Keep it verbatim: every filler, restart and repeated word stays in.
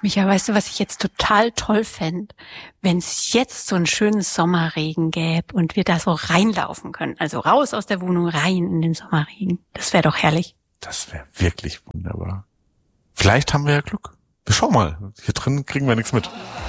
Micha, weißt du, was ich jetzt total toll fände? Wenn es jetzt so ein schönes Sommerregen gäbe und wir da so reinlaufen können. Also raus aus der Wohnung, rein in den Sommerregen. Das wäre doch herrlich. Das wäre wirklich wunderbar. Vielleicht haben wir ja Glück. Wir schauen mal. Hier drin kriegen wir nichts mit.